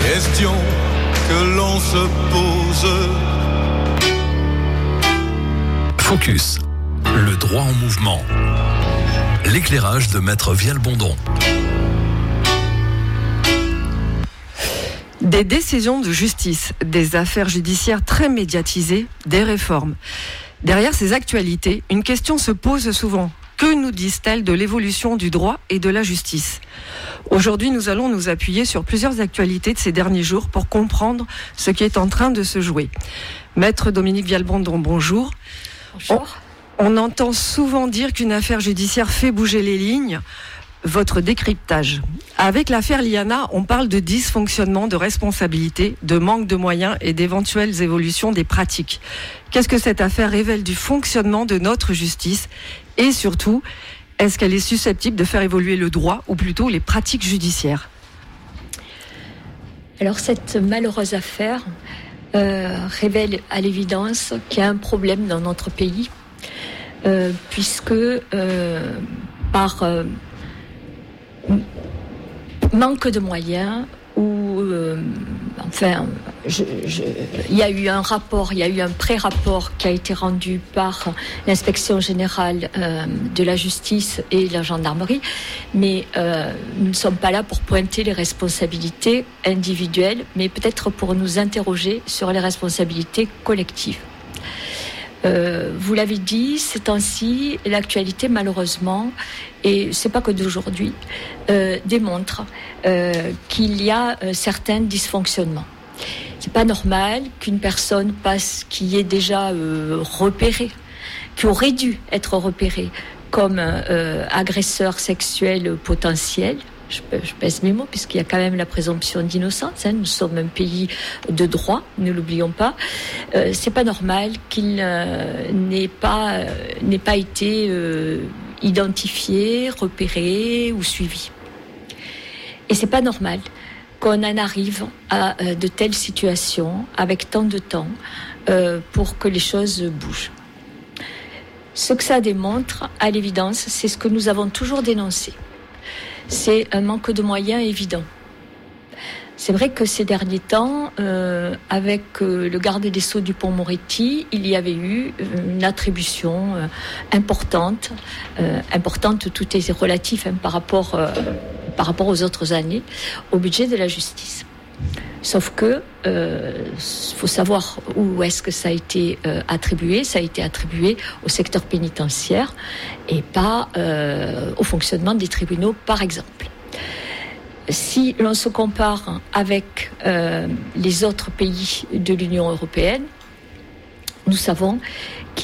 Question que l'on se pose. Focus, le droit en mouvement. L'éclairage de Maître Vialbondon. Des décisions de justice, des affaires judiciaires très médiatisées, des réformes. Derrière ces actualités, une question se pose souvent. Que nous disent-elles de l'évolution du droit et de la justice ? Aujourd'hui, nous allons nous appuyer sur plusieurs actualités de ces derniers jours pour comprendre ce qui est en train de se jouer. Maître Dominique Vialbondon, bonjour. Bonjour. On entend souvent dire qu'une affaire judiciaire fait bouger les lignes. Votre décryptage. Avec l'affaire Liana, on parle de dysfonctionnement, de responsabilité, de manque de moyens et d'éventuelles évolutions des pratiques. Qu'est-ce que cette affaire révèle du fonctionnement de notre justice ? Et surtout, est-ce qu'elle est susceptible de faire évoluer le droit ou plutôt les pratiques judiciaires ? Alors cette malheureuse affaire révèle à l'évidence qu'il y a un problème dans notre pays, puisque par manque de moyens ou il y a eu un rapport, il y a eu un pré-rapport qui a été rendu par l'inspection générale de la justice et la gendarmerie, mais nous ne sommes pas là pour pointer les responsabilités individuelles, mais peut-être pour nous interroger sur les responsabilités collectives. Vous l'avez dit, ces temps-ci, l'actualité malheureusement, et c'est pas que d'aujourd'hui, démontre qu'il y a certains dysfonctionnements. C'est pas normal qu'une personne qui est déjà repérée, qui aurait dû être repérée comme agresseur sexuel potentiel. Je pèse mes mots, puisqu'il y a quand même la présomption d'innocence. Nous sommes un pays de droit, ne l'oublions pas. C'est pas normal qu'il n'ait pas été identifié, repéré ou suivi. Et c'est pas normal qu'on en arrive à de telles situations avec tant de temps pour que les choses bougent. Ce que ça démontre, à l'évidence, c'est ce que nous avons toujours dénoncé. C'est un manque de moyens évident. C'est vrai que ces derniers temps, avec le garde des Sceaux Dupond-Moretti, il y avait eu une attribution importante, tout est relatif par rapport aux autres années, au budget de la justice. Sauf que, faut savoir où est-ce que ça a été attribué. Ça a été attribué au secteur pénitentiaire et pas au fonctionnement des tribunaux, par exemple. Si l'on se compare avec les autres pays de l'Union européenne, nous savons